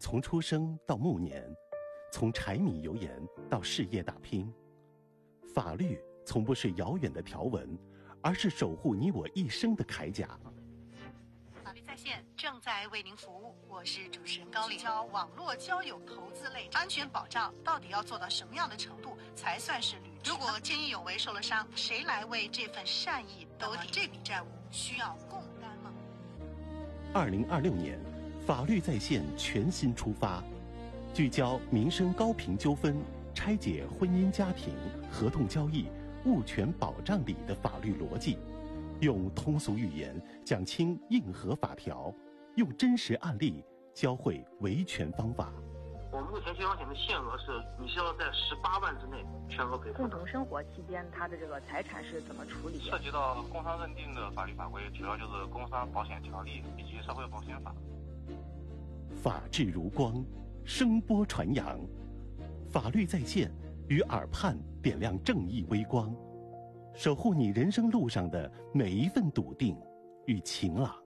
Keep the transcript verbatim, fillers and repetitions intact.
从出生到暮年，从柴米油盐到事业打拼，法律从不是遥远的条文，而是守护你我一生的铠甲。 法律在线正在为您服务，我是主持人高丽。教网络交友投资类安全保障到底要做到什么样的程度才算是履职？如果见义勇为受了伤，谁来为这份善意兜底？这笔债务需要共担吗？ 二零二六年，法律在线全新出发，聚焦民生高频纠纷，拆解婚姻家庭、合同交易、物权保障里的法律逻辑，用通俗语言讲清硬核法条，用真实案例教会维权方法。 我们目前健康险的限额是，你需要在十八万之内全额赔付。 共同生活期间，他的这个财产是怎么处理？ 涉及到工伤认定的法律法规，主要就是工伤保险条例以及社会保险法。 法治如光，声波传扬，法律在线与耳畔点亮正义微光，守护你人生路上的每一份笃定与晴朗。